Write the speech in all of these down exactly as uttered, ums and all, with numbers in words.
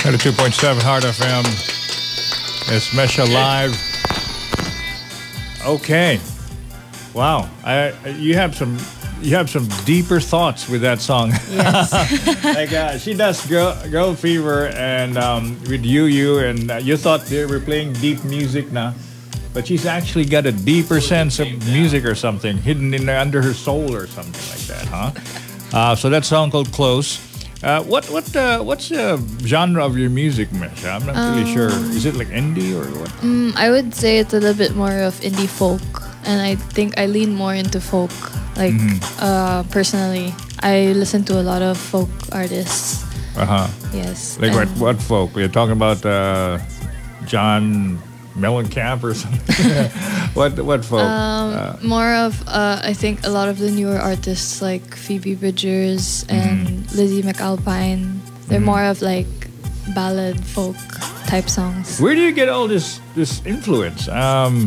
ninety-two point seven Heart F M. It's Mesha Live. Okay. Wow. I, you have some you have some deeper thoughts with that song. Yes. Like uh, she does Girl, Girl Fever and um, with You You, and uh, you thought they were playing deep music now. But she's actually got a deeper sense of music or something hidden in under her soul or something like that, huh? Uh, so that song called Close. Uh, what what uh, what's the genre of your music, Mesha? I'm not really Um, sure. Is it like indie or what? Mm, I would say it's a little bit more of indie folk, and I think I lean more into folk. Like uh, personally, I listen to a lot of folk artists. Uh huh. Yes. Like what and- what folk? We're talking about uh, John Mellencamp or something. what what folk? Um, Uh, more of uh, I think a lot of the newer artists like Phoebe Bridgers and Lizzie McAlpine. They're more of like ballad folk type songs. where do you get all this this influence? Um,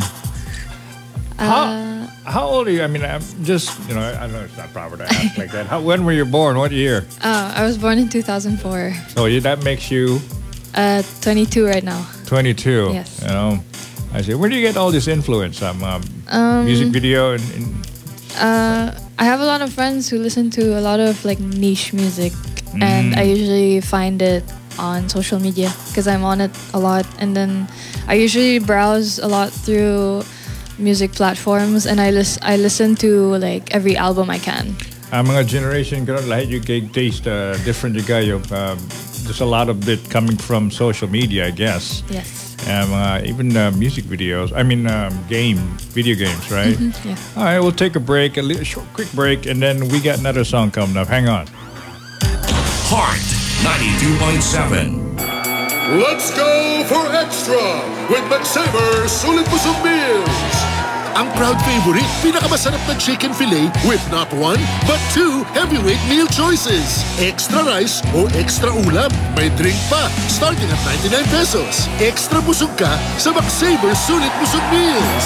how Uh, how old are you? I mean, I'm just you know I know it's not proper to ask like that. How, when were you born? What year? uh, I was born in two thousand four. So you, that makes you Uh, twenty-two right now. twenty-two. Yes. You know, I say, where do you get all this influence? Um, um, Um, music video and, and Uh, I have a lot of friends who listen to a lot of like niche music, and Mm. I usually find it on social media because I'm on it a lot. And then I usually browse a lot through music platforms, and I lis- I listen to like every album I can. ang mga generation karon lahat yung kay taste uh, different yung kayo. Um, there's a lot of it coming from social media, I guess. Yes. Um, uh, even uh, music videos. I mean, um, game, video games, right? Yeah. All right, we'll take a break, a little short, quick break, and then we got another song coming up. Hang on. Heart ninety-two point seven. Let's go for extra with McSaver Sulit Busog Meals. Ang proud favorite, pinakamasarap na chicken fillet with not one, but two heavyweight meal choices. Extra rice o extra ulam. May drink pa, starting at ninety-nine pesos. Extra busog ka sa McSaver Sulit Busog Meals.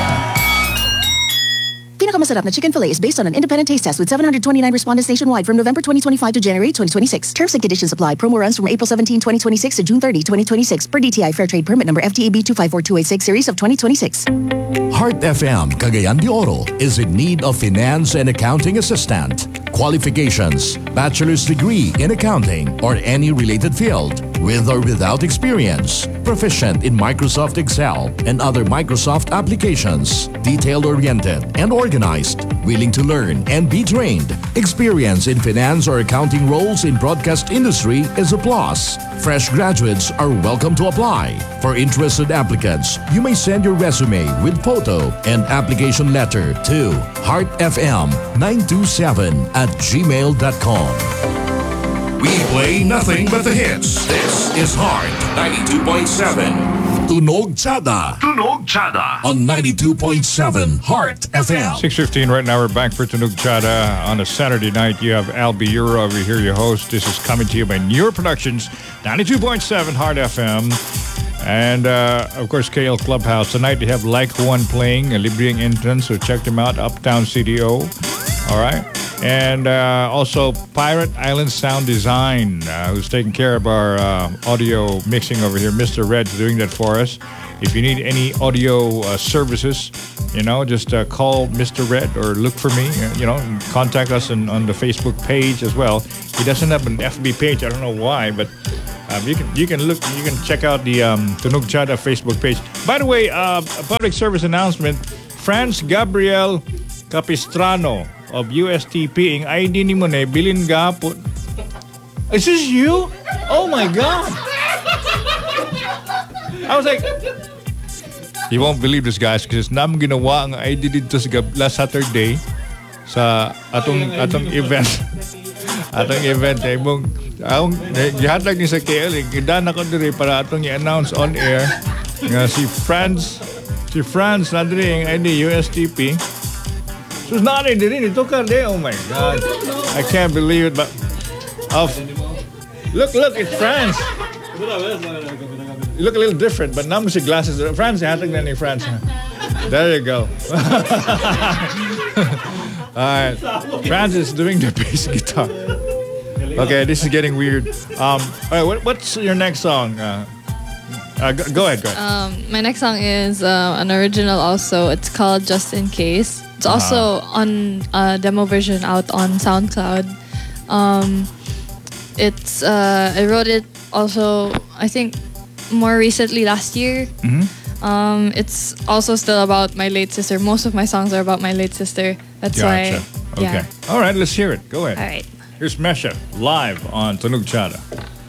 Pinakamasarap na chicken fillet is based on an independent taste test with seven hundred twenty-nine respondents nationwide from November twenty twenty-five to January twenty twenty-six. Terms and conditions apply. Promo runs from April seventeenth, twenty twenty-six to June thirtieth, twenty twenty-six per D T I Fair Trade Permit number F T A B two five four two eight six series of twenty twenty-six. Heart F M Cagayan de Oro is in need of finance and accounting assistant. Qualifications: bachelor's degree in accounting or any related field, with or without experience. Proficient in Microsoft Excel and other Microsoft applications. Detail-oriented and organized. Willing to learn and be trained. Experience in finance or accounting roles in broadcast industry is a plus. Fresh graduates are welcome to apply. For interested applicants, you may send your resume with photo and application letter to heart f m nine two seven at gmail dot com. We play nothing but the hits. This is Heart ninety-two point seven. Tunog Chada. Tunog Chada. On ninety-two point seven Heart F M. six fifteen right now. We're back for Tunog Chada on a Saturday night. You have Albie Euro over here, your host. This is coming to you by Newer Productions, ninety-two point seven Heart F M. And, uh, of course, K L Clubhouse. Tonight they have Like One playing, a libreng entrance, so check them out, Uptown C D O. All right. And uh, also Pirate Island Sound Design, uh, who's taking care of our uh, audio mixing over here. Mister Red's doing that for us. If you need any audio uh, services, you know, just uh, call Mister Red or look for me, uh, you know, and contact us on, on the Facebook page as well. He doesn't have an F B page. I don't know why, but um, you can you can look, you can check out the um, Tunog Chada Facebook page. By the way, uh, a public service announcement, Franz Gabriel Capistrano of U S T P, ang I D ni mo na bilin gapon. Is this you? Oh my God! I was like, you won't believe this, guys, because nam ginawa ang I D dito sa gab- last Saturday sa atong atong event. Atong event ay mong akong gihatag ni sa K L, gidan ako diri para atong i-announce on air nga si Franz si Franz na diri ang I D U S T P. So not in diri ito ka de. Oh my God, I can't believe it. But of look look it's Franz. You look a little different, but naman si glasses. Franz, hatag na ni Franz. There you go. All right. Franz is doing the bass guitar. Okay, this is getting weird. Um, all right, what, what's your next song? Uh, uh, go, go ahead, go ahead. Um, my next song is uh, an original also. It's called Just In Case. It's also Uh-huh. on a demo version out on SoundCloud. Um, it's uh, I wrote it also, I think, more recently last year. Mm-hmm. Um, it's also still about my late sister. Most of my songs are about my late sister. That's Gotcha. why. Okay. Yeah. All right, let's hear it. Go ahead. All right. Here's Mesha live on Tunog Chada.